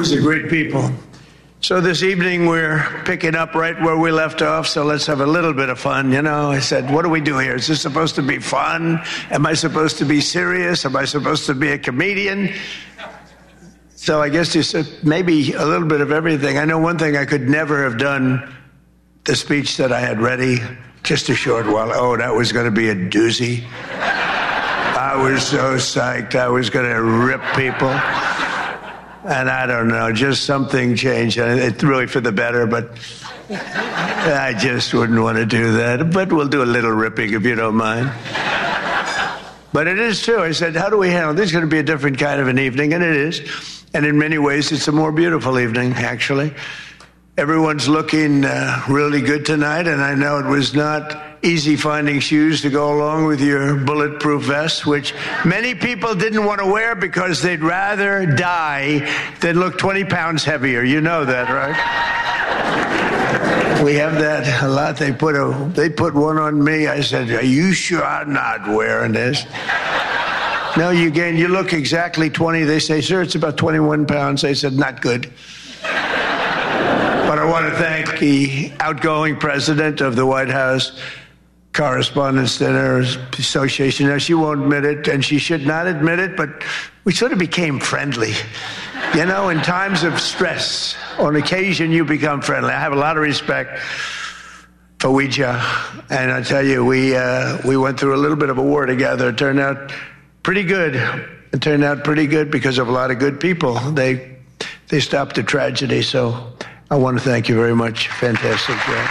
These are great people. So this evening we're picking up right where we left off, so let's have a little bit of fun. You know, I said, what do we do here? Is this supposed to be fun? Am I supposed to be serious? Am I supposed to be a comedian? So I guess you said maybe a little bit of everything. I know one thing, I could never have done the speech that I had ready just a short while. Oh, that was going to be a doozy. I was so psyched. I was going to rip people. And I don't know, just something changed. It's really for the better, but I just wouldn't want to do that. But we'll do a little ripping if you don't mind. But it is true. I said, how do we handle this? It's going to be a different kind of an evening, and it is. And in many ways, it's a more beautiful evening, actually. Everyone's looking really good tonight, and I know it was not easy finding shoes to go along with your bulletproof vest, which many people didn't want to wear because they'd rather die than look 20 pounds heavier. You know that, right? We have that a lot. They put one on me. I said, are you sure I'm not wearing this? No, you look exactly 20. They say, sir, it's about 21 pounds. I said, not good. But I want to thank the outgoing president of the White House Correspondents' Dinner Association. Now, she won't admit it, and she should not admit it, but we sort of became friendly. You know, in times of stress, on occasion, you become friendly. I have a lot of respect for Ouija, and I tell you, we went through a little bit of a war together. It turned out pretty good. It turned out pretty good because of a lot of good people. They stopped the tragedy, so I want to thank you very much. Fantastic job.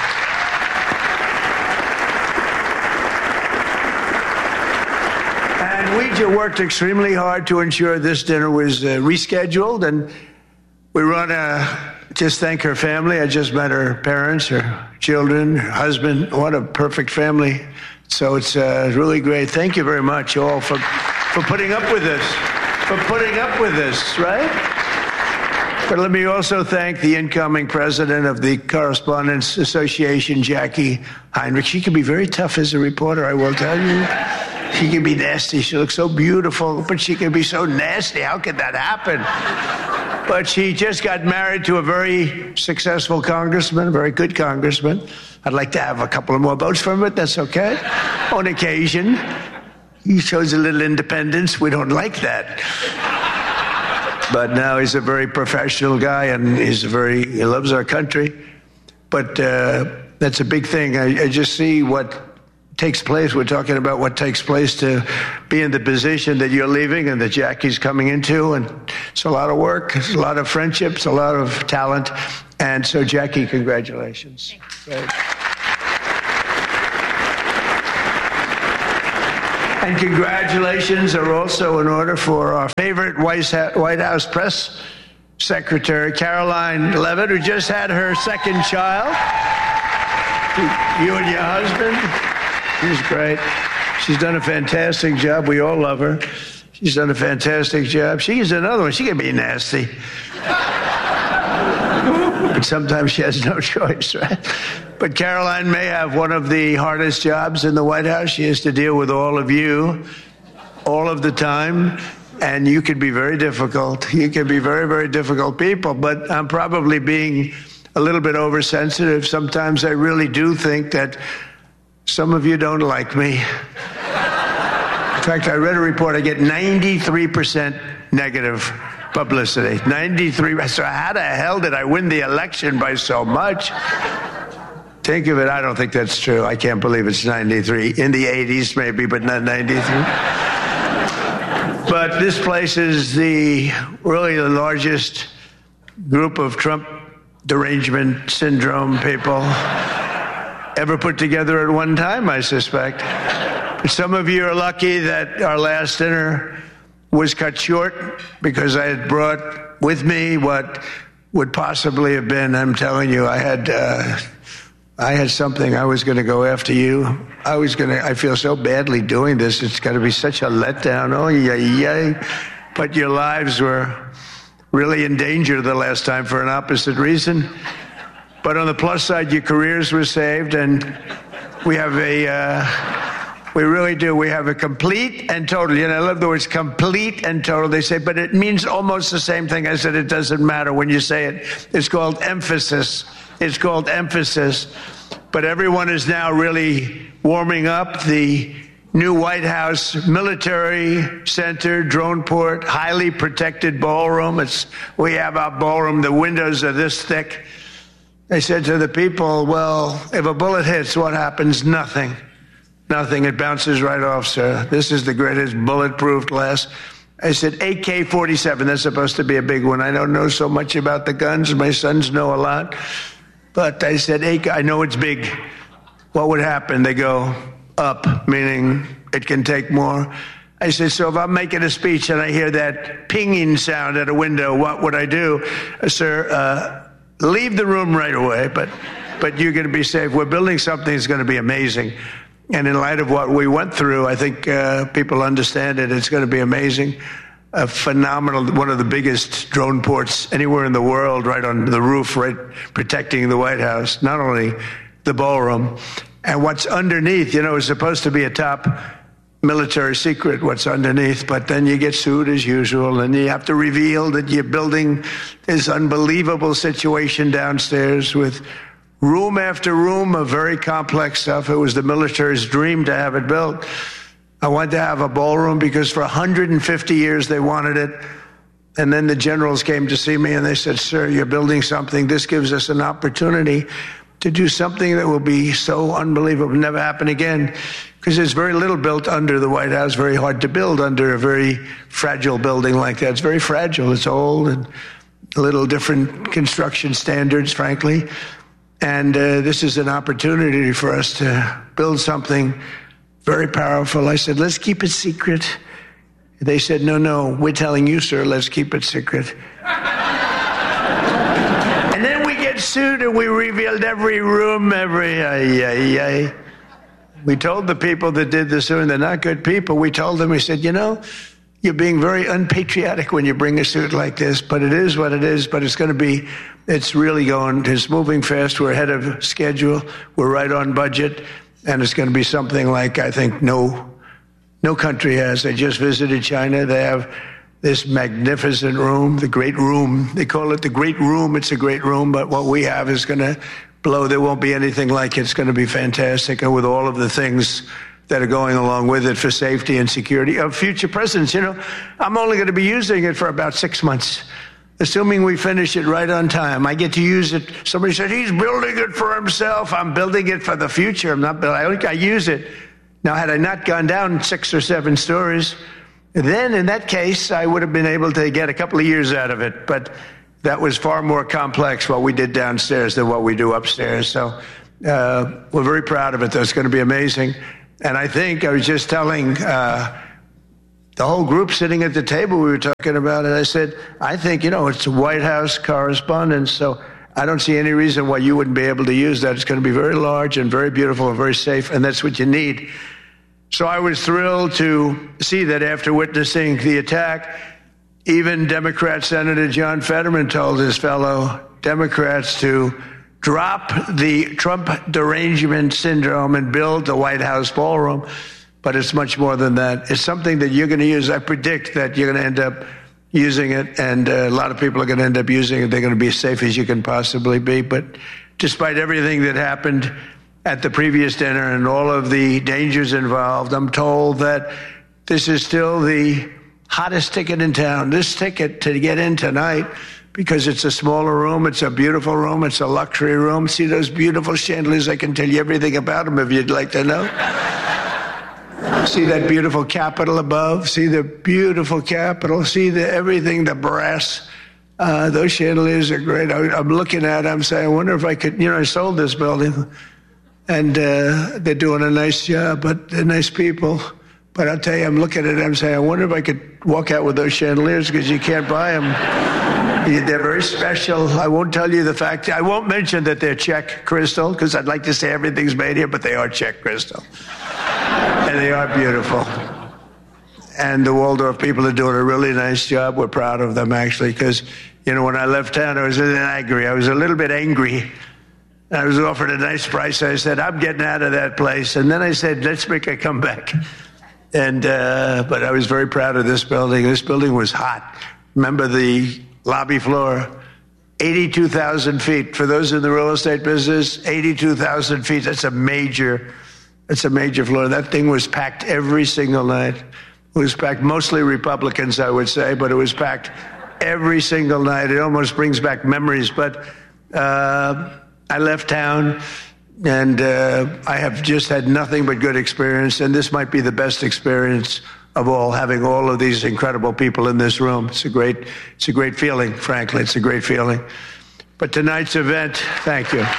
And Ouija worked extremely hard to ensure this dinner was rescheduled, and we want to just thank her family. I just met her parents, her children, her husband. What a perfect family. So it's really great. Thank you very much, all, for putting up with this. For putting up with this, right? But let me also thank the incoming president of the Correspondents Association, Jackie Heinrich. She can be very tough as a reporter, I will tell you. She can be nasty. She looks so beautiful, but she can be so nasty. How could that happen? But she just got married to a very successful congressman, a very good congressman. I'd like to have a couple of more votes from it. That's okay. On occasion, he shows a little independence. We don't like that. But now he's a very professional guy, and he loves our country. But that's a big thing. I just see what takes place. We're talking about what takes place to be in the position that you're leaving and that Jackie's coming into. And it's a lot of work. It's a lot of friendships, a lot of talent. And so, Jackie, congratulations. Great. And congratulations are also in order for our favorite White House press secretary, Caroline Leavitt, who just had her second child. You and your husband. She's great. She's done a fantastic job. We all love her. She's done a fantastic job. She's another one. She can be nasty. But sometimes she has no choice, right? But Caroline may have one of the hardest jobs in the White House. She has to deal with all of you all of the time, and you can be very difficult. You can be very, very difficult people, but I'm probably being a little bit oversensitive. Sometimes I really do think that some of you don't like me. In fact, I read a report, I get 93% negative publicity. 93. So how the hell did I win the election by so much? Think of it. I don't think that's true. I can't believe it's 93. In the 80s, maybe, but not 93. But this place is really the largest group of Trump derangement syndrome people ever put together at one time, I suspect. But some of you are lucky that our last dinner was cut short because I had brought with me what would possibly have been, I'm telling you, I had something. I was going to go after you. I feel so badly doing this. It's going to be such a letdown. Oh, yay. But your lives were really in danger the last time for an opposite reason. But on the plus side, your careers were saved, and we have We really do. We have a complete and total. I love the words complete and total. They say, but it means almost the same thing. I said, it doesn't matter when you say it. It's called emphasis. It's called emphasis. But everyone is now really warming up. The new White House military center, drone port, highly protected ballroom. We have our ballroom. The windows are this thick. They said to the people, well, if a bullet hits, what happens? Nothing. Nothing. It bounces right off, sir. This is the greatest bulletproof glass. I said, AK-47. That's supposed to be a big one. I don't know so much about the guns. My sons know a lot. But I said, I know it's big. What would happen? They go up, meaning it can take more. I said, so if I'm making a speech and I hear that pinging sound at a window, what would I do? Sir, leave the room right away, but you're going to be safe. We're building something that's going to be amazing. And in light of what we went through, I think people understand it. It's going to be amazing. A phenomenal, one of the biggest drone ports anywhere in the world, right on the roof, right protecting the White House, not only the ballroom. And what's underneath, is supposed to be a top military secret, what's underneath, but then you get sued as usual, and you have to reveal that you're building this unbelievable situation downstairs with room after room of very complex stuff. It was the military's dream to have it built. I wanted to have a ballroom because for 150 years they wanted it. And then the generals came to see me and they said, sir, you're building something. This gives us an opportunity to do something that will be so unbelievable, never happen again. Because there's very little built under the White House, very hard to build under a very fragile building like that. It's very fragile. It's old and a little different construction standards, frankly. And this is an opportunity for us to build something very powerful. I said, let's keep it secret. They said, no, we're telling you, sir, let's keep it secret. And then we get sued and we revealed every room, We told the people that did the suing, they're not good people. We told them, we said, you're being very unpatriotic when you bring a suit like this, but it is what it is, but it's moving fast. We're ahead of schedule. We're right on budget. And it's going to be something like, I think, no country has. I just visited China. They have this magnificent room, the Great Room. They call it the Great Room. It's a great room, but what we have is going to blow. There won't be anything like it. It's going to be fantastic. And with all of the things that are going along with it for safety and security of future presidents, I'm only going to be using it for about 6 months. Assuming we finish it right on time, I get to use it. Somebody said, he's building it for himself. I'm building it for the future. I'm not building. I use it. Now, had I not gone down 6 or 7 stories, then in that case, I would have been able to get a couple of years out of it. But that was far more complex, what we did downstairs, than what we do upstairs. So we're very proud of it. That's going to be amazing. And I think I was just telling the whole group sitting at the table, we were talking about it. I said, I think, it's White House correspondence, so I don't see any reason why you wouldn't be able to use that. It's going to be very large and very beautiful and very safe, and that's what you need. So I was thrilled to see that after witnessing the attack, even Democrat Senator John Fetterman told his fellow Democrats to drop the Trump derangement syndrome and build the White House ballroom. But it's much more than that. It's something that you're going to use. I predict that you're going to end up using it, and a lot of people are going to end up using it. They're going to be as safe as you can possibly be. But despite everything that happened at the previous dinner and all of the dangers involved, I'm told that this is still the hottest ticket in town. This ticket to get in tonight, because it's a smaller room, it's a beautiful room, it's a luxury room. See those beautiful chandeliers? I can tell you everything about them if you'd like to know. See that beautiful Capitol above? See the beautiful Capitol? See everything, the brass. Those chandeliers are great. I'm looking at them, saying, I wonder if I could, I sold this building. And they're doing a nice job, but they're nice people. But I'll tell you, I'm looking at them saying, I wonder if I could walk out with those chandeliers, because you can't buy them. They're very special. I won't tell you the fact. I won't mention that they're Czech crystal, because I'd like to say everything's made here, but they are Czech crystal. And they are beautiful. And the Waldorf people are doing a really nice job. We're proud of them, actually, because, when I left town, I was angry. I was a little bit angry I was offered a nice price. I said, I'm getting out of that place. And then I said, let's make a comeback. And but I was very proud of this building. This building was hot. Remember the lobby floor? 82,000 feet. For those in the real estate business, 82,000 feet. That's a major floor. That thing was packed every single night. It was packed, mostly Republicans, I would say, but it was packed every single night. It almost brings back memories. But I left town, and I have just had nothing but good experience. And this might be the best experience of all, having all of these incredible people in this room. It's a great feeling, frankly. It's a great feeling. But tonight's event, thank you.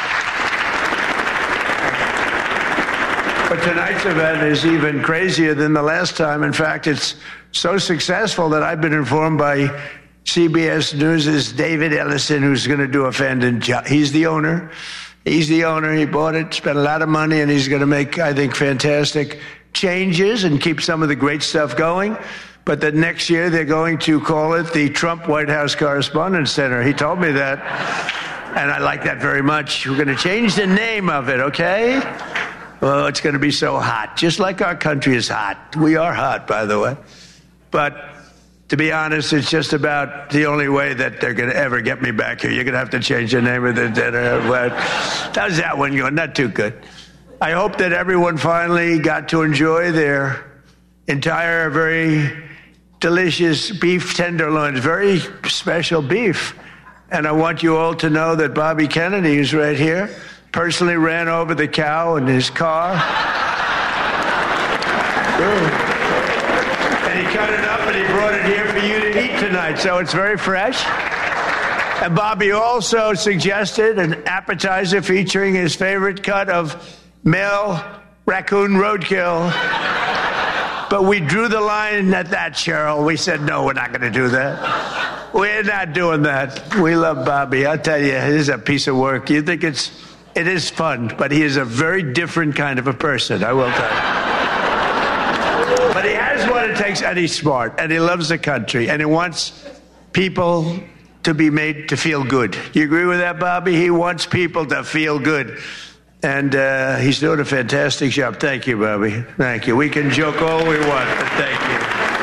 But tonight's event is even crazier than the last time. In fact, it's so successful that I've been informed by CBS News' David Ellison, who's going to do a fantastic job. He's the owner. He bought it, spent a lot of money, and he's going to make, I think, fantastic changes and keep some of the great stuff going. But that next year they're going to call it the Trump White House Correspondents Center. He told me that, and I like that very much. We're going to change the name of it, okay? Well, it's going to be so hot, just like our country is hot. We are hot, by the way. But to be honest, it's just about the only way that they're going to ever get me back here. You're going to have to change the name of the dinner. But how's that one going? Not too good. I hope that everyone finally got to enjoy their entire very delicious beef tenderloins, very special beef. And I want you all to know that Bobby Kennedy, who's right here, personally ran over the cow in his car. And he cut it up and he brought it here for you to eat tonight. So it's very fresh. And Bobby also suggested an appetizer featuring his favorite cut of male raccoon roadkill. But we drew the line at that, Cheryl. We said, no, we're not going to do that. We're not doing that. We love Bobby. I'll tell you, it is a piece of work. You think it is fun, but he is a very different kind of a person, I will tell you. But he has what it takes, and he's smart, and he loves the country, and he wants people to be made to feel good. You agree with that, Bobby? He wants people to feel good. And he's doing a fantastic job. Thank you, Bobby. Thank you. We can joke all we want, but thank you.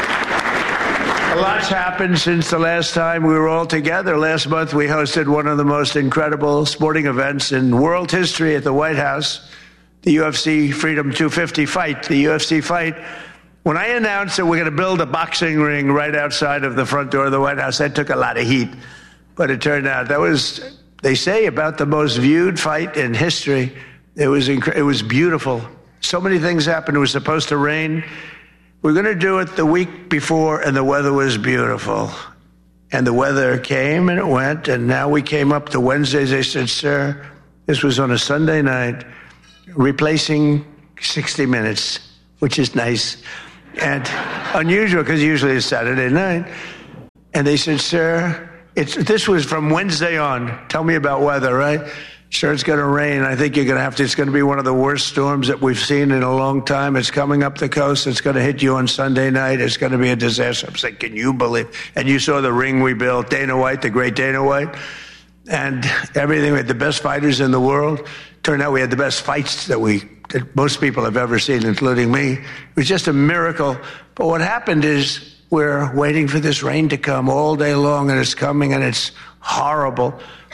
A lot's happened since the last time we were all together. Last month, we hosted one of the most incredible sporting events in world history at the White House, the UFC Freedom 250 fight, the UFC fight. When I announced that we're going to build a boxing ring right outside of the front door of the White House, that took a lot of heat. But it turned out that was, they say, about the most viewed fight in history. It was beautiful. So many things happened. It was supposed to rain. We're going to do it the week before, and the weather was beautiful. And the weather came and it went, and now we came up to Wednesdays. They said, sir, this was on a Sunday night, replacing 60 Minutes, which is nice and unusual because usually it's Saturday night. And they said, sir, this was from Wednesday on. Tell me about weather, right? Sure, it's going to rain. I think you're going to have to. It's going to be one of the worst storms that we've seen in a long time. It's coming up the coast. It's going to hit you on Sunday night. It's going to be a disaster. I'm saying, can you believe? And you saw the ring we built, Dana White, the great Dana White, and everything. We had the best fighters in the world. Turned out we had the best fights that most people have ever seen, including me. It was just a miracle. But what happened is we're waiting for this rain to come all day long, and it's coming, and it's horrible.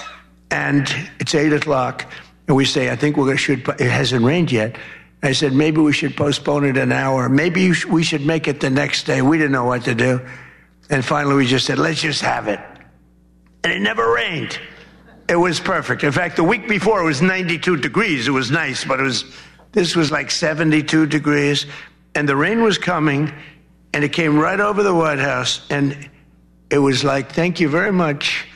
And it's 8 o'clock, and we say, I think it hasn't rained yet. I said, maybe we should postpone it an hour. Maybe we should make it the next day. We didn't know what to do. And finally, we just said, let's just have it. And it never rained. It was perfect. In fact, the week before, it was 92 degrees. It was nice, but this was like 72 degrees. And the rain was coming, and it came right over the White House. And it was like, thank you very much.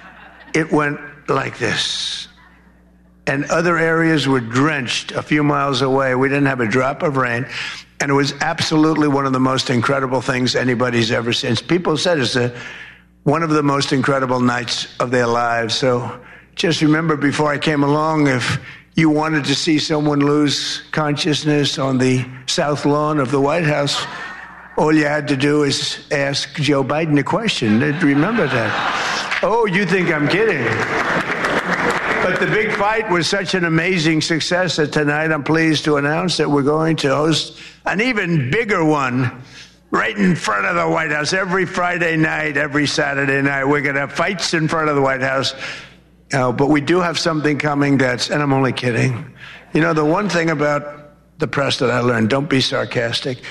It went like this. And other areas were drenched a few miles away. We didn't have a drop of rain. And it was absolutely one of the most incredible things anybody's ever seen. People said it's one of the most incredible nights of their lives. So just remember, before I came along, if you wanted to see someone lose consciousness on the South Lawn of the White House, all you had to do is ask Joe Biden a question. Remember that. Oh, you think I'm kidding? But the big fight was such an amazing success that tonight I'm pleased to announce that we're going to host an even bigger one right in front of the White House. Every Friday night, every Saturday night, we're going to have fights in front of the White House. But we do have something coming and I'm only kidding. You know, the one thing about the press that I learned, don't be sarcastic.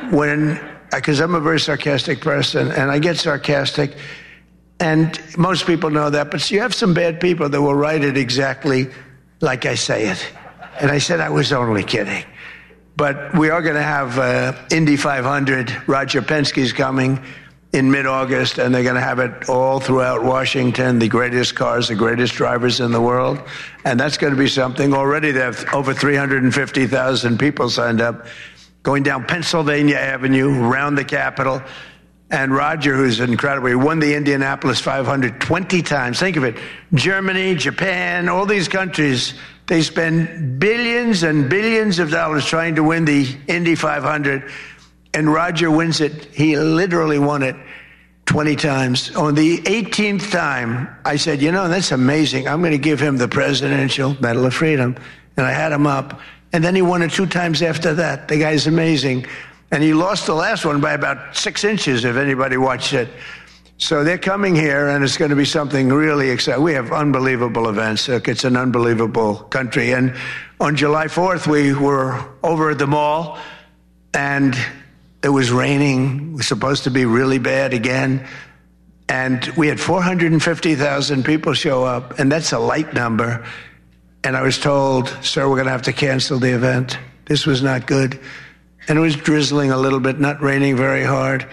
Because I'm a very sarcastic person, and I get sarcastic, and most people know that, but you have some bad people that will write it exactly like I say it. And I said I was only kidding. But we are going to have Indy 500. Roger Penske's coming in mid-August, and they're going to have it all throughout Washington, the greatest cars, the greatest drivers in the world. And that's going to be something. Already they have over 350,000 people signed up, going down Pennsylvania Avenue, around the Capitol. And Roger, who's incredible, he won the Indianapolis 500 20 times. Think of it. Germany, Japan, all these countries, they spend billions and billions of dollars trying to win the Indy 500. And Roger wins it. He literally won it 20 times. On the 18th time, I said, you know, that's amazing. I'm going to give him the Presidential Medal of Freedom. And I had him up. And then he won it 2 times after that. The guy's amazing. And he lost the last one by about 6 inches, if anybody watched it. So they're coming here, and it's going to be something really exciting. We have unbelievable events. It's an unbelievable country. And on July 4th, we were over at the mall, and it was raining. It was supposed to be really bad again. And we had 450,000 people show up, and that's a light number. And I was told, sir, we're going to have to cancel the event. This was not good. And it was drizzling a little bit, not raining very hard.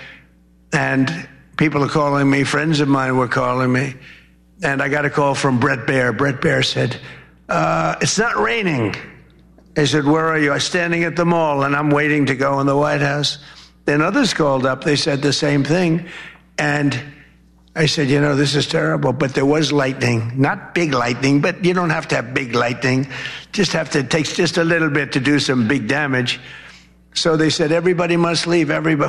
And people are calling me. Friends of mine were calling me. And I got a call from Bret Baier. Bret Baier said, it's not raining. I said, where are you? I'm standing at the mall, and I'm waiting to go in the White House. Then others called up. They said the same thing. And I said, you know, this is terrible. But there was lightning. Not big lightning, but you don't have to have big lightning. It takes just a little bit to do some big damage. So they said, everybody must leave.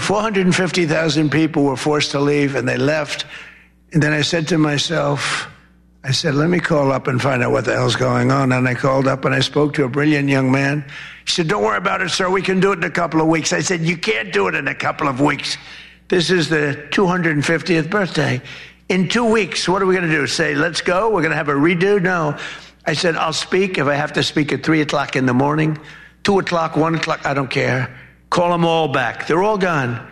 450,000 people were forced to leave, and they left. And then I said to myself, I said, let me call up and find out what the hell's going on. And I called up and I spoke to a brilliant young man. He said, don't worry about it, sir. We can do it in a couple of weeks. I said, you can't do it in a couple of weeks. This is the 250th birthday. In 2 weeks, what are we going to do? Say, let's go? We're going to have a redo? No. I said, I'll speak if I have to speak at 3 o'clock in the morning, 2 o'clock, 1 o'clock. I don't care. Call them all back. They're all gone.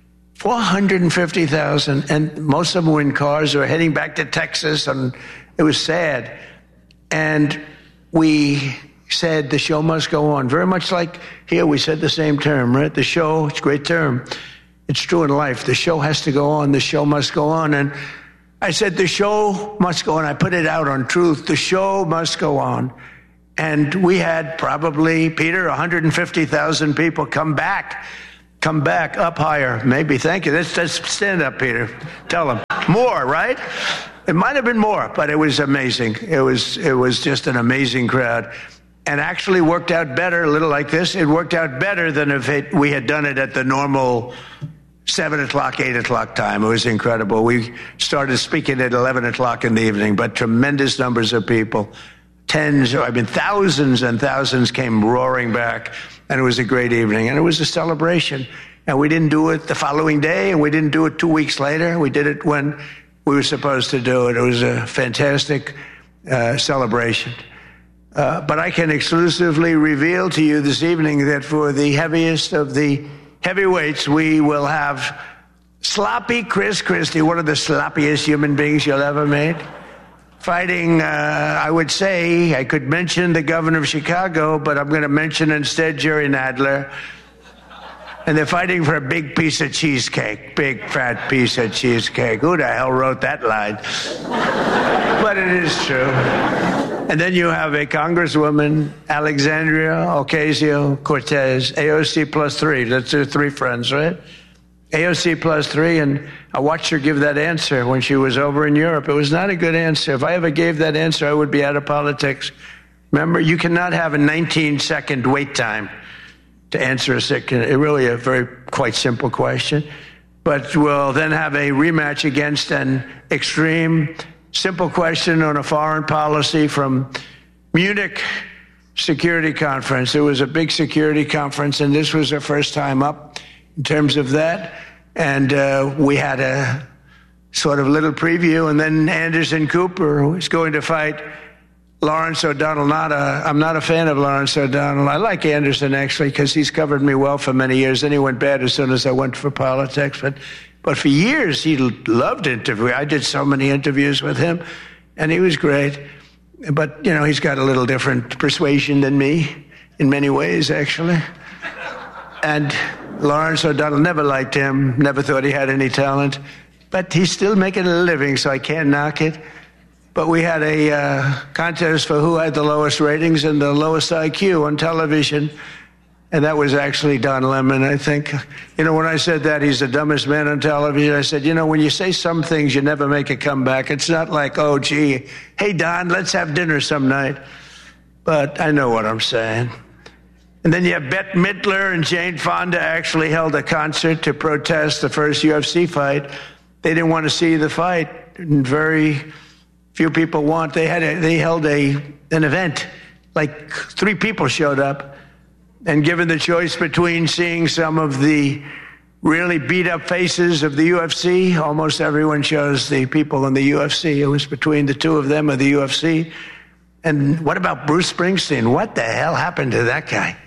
450,000. And most of them were in cars or heading back to Texas. And it was sad. And we said the show must go on. Very much like here, we said the same term, right? The show, it's a great term. It's true in life. The show has to go on. The show must go on. And I said, the show must go on. I put it out on Truth. The show must go on. And we had probably, Peter, 150,000 people come back up higher. Maybe. Thank you. Let's stand up, Peter. Tell them. More, right? It might have been more, but it was amazing. It was just an amazing crowd. And actually worked out better, a little like this. It worked out better than if we had done it at the normal 7 o'clock, 8 o'clock time. It was incredible. We started speaking at 11 o'clock in the evening, but tremendous numbers of people. Thousands and thousands came roaring back, and it was a great evening. And it was a celebration. And we didn't do it the following day, and we didn't do it 2 weeks later. We did it when we were supposed to do it. It was a fantastic celebration. But I can exclusively reveal to you this evening that for the heaviest of the heavyweights, we will have sloppy Chris Christie, one of the sloppiest human beings you'll ever meet, fighting, I would say, I could mention the governor of Chicago, but I'm going to mention instead Jerry Nadler. And they're fighting for a big piece of cheesecake, big fat piece of cheesecake. Who the hell wrote that line? But it is true. And then you have a Congresswoman, Alexandria Ocasio-Cortez, AOC plus 3. That's her 3 friends, right? AOC plus 3, and I watched her give that answer when she was over in Europe. It was not a good answer. If I ever gave that answer, I would be out of politics. Remember, you cannot have a 19-second wait time to answer really a very quite simple question. But we'll then have a rematch against an extreme simple question on a foreign policy from Munich Security Conference. It was a big security conference, and this was our first time up in terms of that. And we had a sort of little preview, and then Anderson Cooper was going to fight Lawrence O'Donnell. I'm not a fan of Lawrence O'Donnell. I like Anderson, actually, because he's covered me well for many years. Then he went bad as soon as I went for politics. But for years, he loved interviewing. I did so many interviews with him, and he was great. But, you know, he's got a little different persuasion than me in many ways, actually. And Lawrence O'Donnell, never liked him, never thought he had any talent. But he's still making a living, so I can't knock it. But we had a contest for who had the lowest ratings and the lowest IQ on television. And that was actually Don Lemon, I think. You know, when I said that he's the dumbest man on television, I said, you know, when you say some things, you never make a comeback. It's not like, oh, gee, hey, Don, let's have dinner some night. But I know what I'm saying. And then you have Bette Midler and Jane Fonda actually held a concert to protest the first UFC fight. They didn't want to see the fight, and very few people want. They held an event, like 3 people showed up. And given the choice between seeing some of the really beat-up faces of the UFC, almost everyone chose the people in the UFC. It was between the 2 of them or the UFC. And what about Bruce Springsteen? What the hell happened to that guy?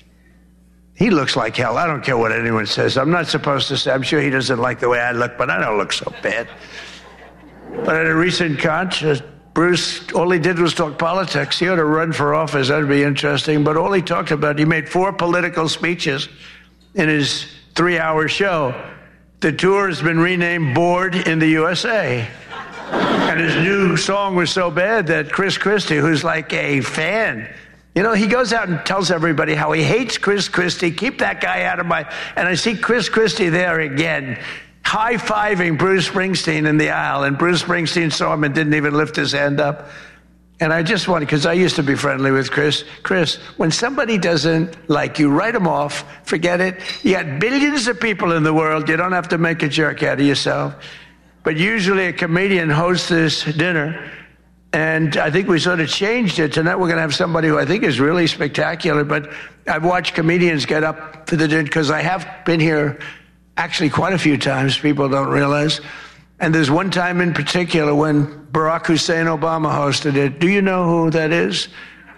He looks like hell. I don't care what anyone says. I'm not supposed to say. I'm sure he doesn't like the way I look, but I don't look so bad. But at a recent concert, Bruce, all he did was talk politics. He ought to run for office. That'd be interesting. But all he talked about, he made 4 political speeches in his 3-hour show. The tour has been renamed Bored in the USA. And his new song was so bad that Chris Christie, who's like a fan, you know, he goes out and tells everybody how he hates Chris Christie. Keep that guy out of my... And I see Chris Christie there again, high-fiving Bruce Springsteen in the aisle, and Bruce Springsteen saw him and didn't even lift his hand up. And I just wanted, because I used to be friendly with Chris, when somebody doesn't like you, write them off, forget it. You got billions of people in the world. You don't have to make a jerk out of yourself. But usually a comedian hosts this dinner, and I think we sort of changed it. Tonight we're going to have somebody who I think is really spectacular, but I've watched comedians get up for the dinner, because I have been here actually quite a few times, people don't realize. And there's one time in particular when Barack Hussein Obama hosted it. Do you know who that is?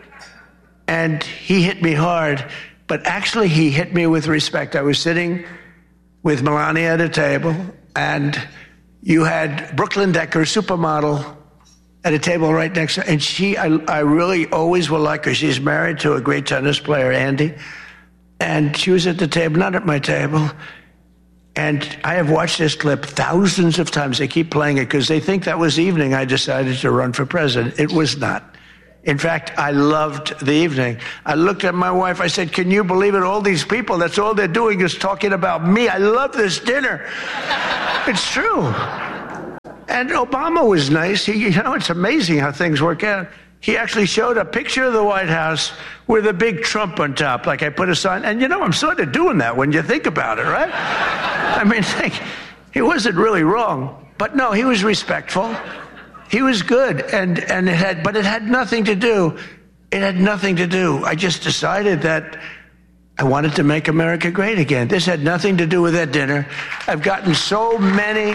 And he hit me hard, but actually he hit me with respect. I was sitting with Melania at a table, and you had Brooklyn Decker, supermodel, at a table right next to her. And I really always will like her. She's married to a great tennis player, Andy. And she was at the table, not at my table. And I have watched this clip thousands of times. They keep playing it because they think that was the evening I decided to run for president. It was not. In fact, I loved the evening. I looked at my wife. I said, can you believe it? All these people, that's all they're doing is talking about me. I love this dinner. It's true. And Obama was nice. It's amazing how things work out. He actually showed a picture of the White House with a big Trump on top, like I put a sign. And, I'm sort of doing that when you think about it, right? I mean, he wasn't really wrong. But no, he was respectful. He was good. But it had nothing to do. It had nothing to do. I just decided that I wanted to make America great again. This had nothing to do with that dinner. I've gotten so many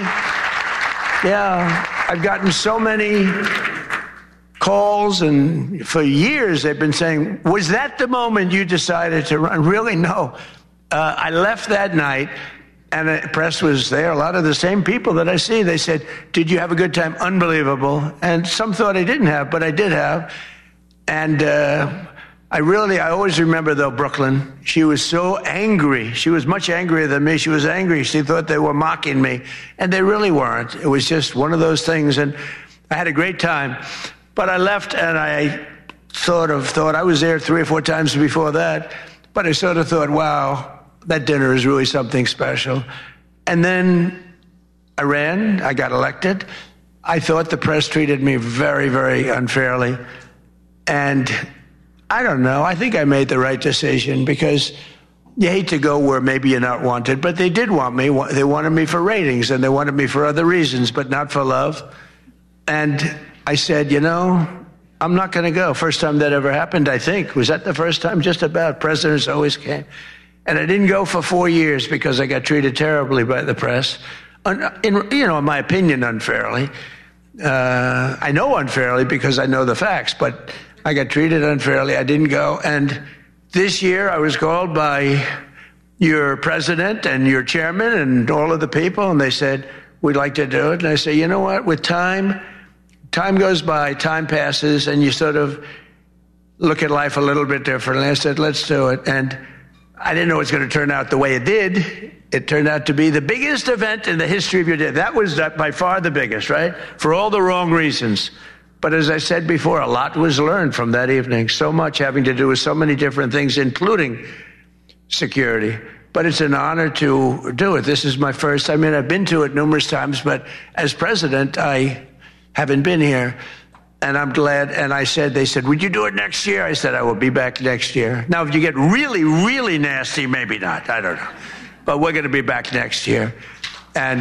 calls, and for years they've been saying, was that the moment you decided to run? Really, no. I left that night, and the press was there. A lot of the same people that I see, they said, did you have a good time? Unbelievable. And some thought I didn't have, but I did have. And I always remember, though, Brooklyn. She was so angry. She was much angrier than me. She was angry. She thought they were mocking me, and they really weren't. It was just one of those things, and I had a great time. But I left, and I sort of thought, I was there 3 or 4 times before that, but I sort of thought, wow, that dinner is really something special. And then I ran, I got elected. I thought the press treated me very, very unfairly. And I don't know, I think I made the right decision, because you hate to go where maybe you're not wanted, but they did want me. They wanted me for ratings, and they wanted me for other reasons, but not for love. And I said, I'm not going to go. First time that ever happened, I think. Was that the first time? Just about. Presidents always came. And I didn't go for 4 years because I got treated terribly by the press. In my opinion, unfairly. I know unfairly because I know the facts, but I got treated unfairly. I didn't go. And this year I was called by your president and your chairman and all of the people, and they said, we'd like to do it. And I say, you know what? With time goes by, time passes, and you sort of look at life a little bit differently. I said, let's do it. And I didn't know it was going to turn out the way it did. It turned out to be the biggest event in the history of your day. That was by far the biggest, right? For all the wrong reasons. But as I said before, a lot was learned from that evening. So much having to do with so many different things, including security. But it's an honor to do it. This is my first. I've been to it numerous times, but as president, I haven't been here. And I'm glad. And they said, would you do it next year? I said, I will be back next year. Now, if you get really, really nasty, maybe not. I don't know. But we're going to be back next year. And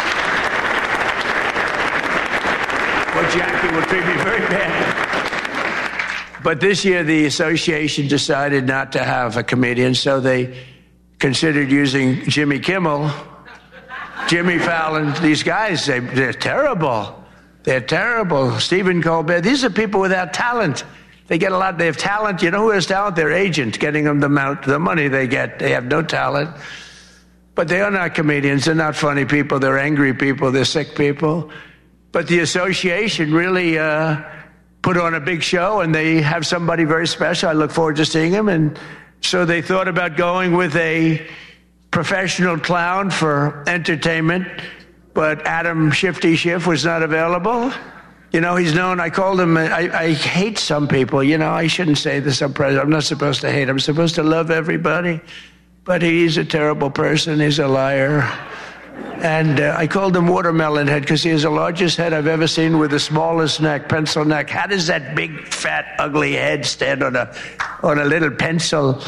Jackie will treat me very bad. But this year, the association decided not to have a comedian, so they considered using Jimmy Kimmel, Jimmy Fallon. These guys, they're terrible. They're terrible. Stephen Colbert. These are people without talent. They get a lot. They have talent. You know who has talent? Their agent, getting them the money they get. They have no talent. But they are not comedians. They're not funny people. They're angry people. They're sick people. But the association really put on a big show, and they have somebody very special. I look forward to seeing him. And so they thought about going with a professional clown for entertainment. But Adam Shifty Schiff was not available. He's known. I called him. I hate some people. I shouldn't say this. I'm president. I'm not supposed to hate. I'm supposed to love everybody. But he's a terrible person. He's a liar. And I called him Watermelon Head because he has the largest head I've ever seen with the smallest neck, pencil neck. How does that big, fat, ugly head stand on a little pencil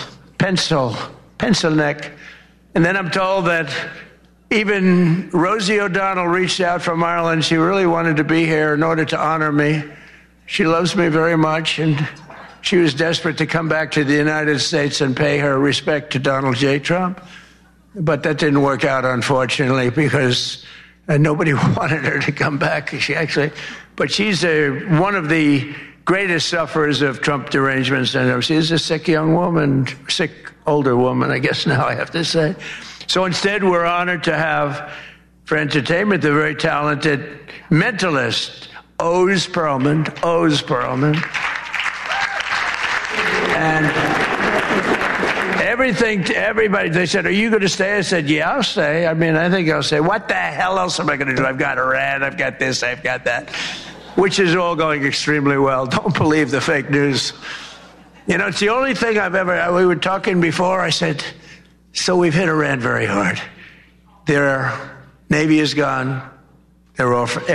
neck? And then I'm told that even Rosie O'Donnell reached out from Ireland. She really wanted to be here in order to honor me. She loves me very much, and she was desperate to come back to the United States and pay her respect to Donald J. Trump. But that didn't work out, unfortunately, because nobody wanted her to come back. But she's one of the greatest sufferers of Trump derangement syndrome. She's a sick young woman, sick older woman, I guess now I have to say. So instead, we're honored to have, for entertainment, the very talented mentalist, Oz Perlman. And everything to everybody, they said, are you going to stay? I said, yeah, I'll stay. I think I'll stay. What the hell else am I going to do? I've got Iran, I've got this, I've got that, which is all going extremely well. Don't believe the fake news. It's the only thing we were talking before, I said, so we've hit Iran very hard. Their Navy is gone. They're all